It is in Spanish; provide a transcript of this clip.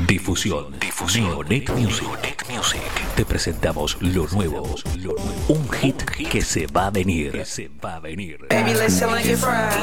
Difusión. Neonet Music. Te presentamos lo nuevo. Un hit que se va a venir. Baby, let's chill and get fried.